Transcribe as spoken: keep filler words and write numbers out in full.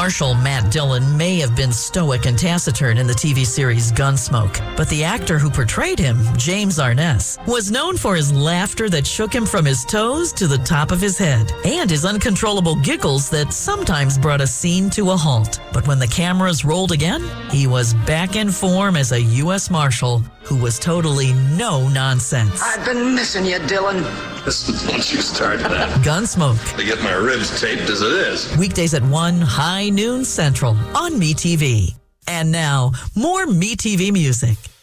Marshal Matt Dillon may have been stoic and taciturn in the T V series Gunsmoke, but the actor who portrayed him, James Arness, was known for his laughter that shook him from his toes to the top of his head, and his uncontrollable giggles that sometimes brought a scene to a halt. But when the cameras rolled again, he was back in form as a U S Marshal who was totally no nonsense. I've been missing you, Dylan. Listen, once you start that, Gunsmoke. I get my ribs taped as it is. Weekdays at one, high noon central on MeTV. And now, more MeTV music.